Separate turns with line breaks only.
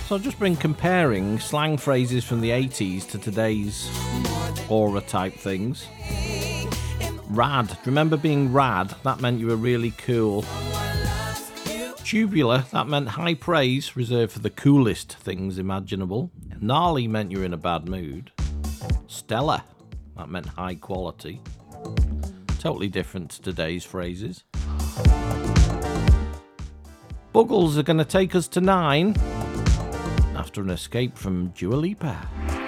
So I've just been comparing slang phrases from the 80s to today's aura type things. Rad. Do you remember being rad? That meant you were really cool. Tubular. That meant high praise, reserved for the coolest things imaginable. Gnarly meant you were in a bad mood. Stellar. That meant high quality. Totally different to today's phrases. Buggles are going to take us to 9 after an escape from Dua Lipa.